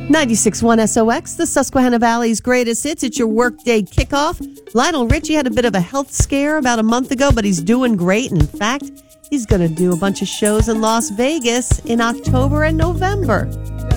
96.1 SOX, the Susquehanna Valley's greatest hits. It's your workday kickoff. Lionel Richie had a bit of a health scare about a month ago, but he's doing great. And in fact, he's going to do a bunch of shows in Las Vegas in October and November.